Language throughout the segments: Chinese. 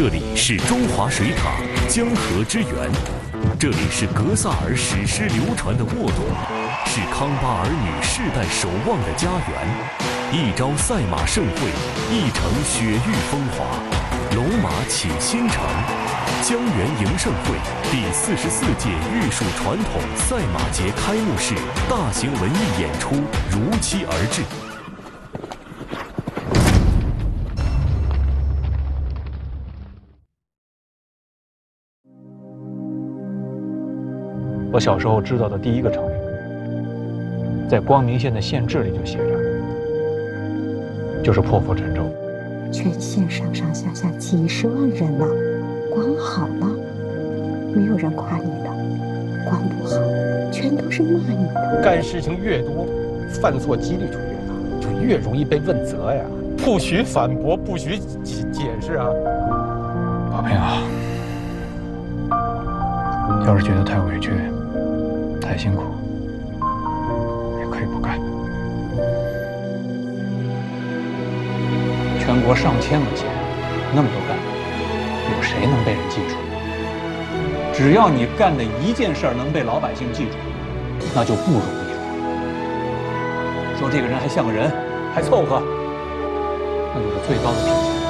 这里是中华水塔，江河之源；这里是格萨尔史诗流传的沃土，是康巴儿女世代守望的家园。一朝赛马盛会，一城雪域风华，龙马启新城。江源迎盛会第44届玉树传统赛马节开幕式大型文艺演出如期而至。 我小时候知道的第一个成语，在光明县的县志里就写着，就是破釜沉舟。 全县上上下下几十万人呢，光好了，没有人夸你的；光不好，全都是骂你的。 干事情越多，犯错几率就越大，就越容易被问责呀。不许反驳，不许解释啊！ 宝平啊，要是觉得太委屈、太辛苦，也可以不干。全国上千个县，那么多干部，有谁能被人记住？只要你干的一件事能被老百姓记住，那就不容易了。说这个人还像个人，还凑合，那就是最高的评价。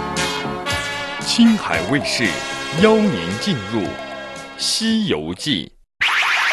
青海卫视邀您进入《西游记》。